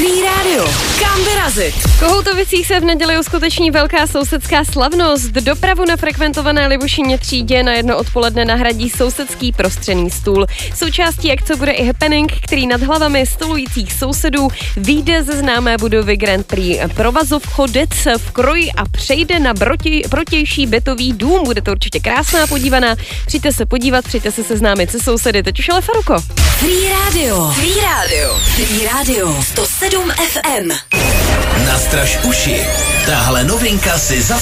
Free Radio. Kam vyrazit? V Kohoutovicích se v neděli uskuteční velká sousedská slavnost. Dopravu na frekventované Libušině třídě na jedno odpoledne nahradí sousedský prostřený stůl. Součástí akce bude i happening, který nad hlavami stolujících sousedů vyjde ze známé budovy Grand Prix Provazov Chodec v Kroji a přejde na protější bytový dům. Bude to určitě krásná podívaná. Přijďte se podívat, přijďte se seznámit se sousedy. Teď už ale Faruko. Free Radio. Free Radio. Free Radio. 107 FM. Nastraž uši. Tahle novinka si